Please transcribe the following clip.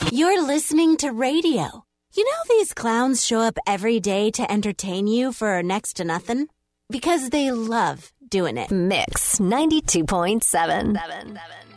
You're listening to radio. You know these clowns show up every day to entertain you for next to nothing? Because they love doing it. Mix 92.7.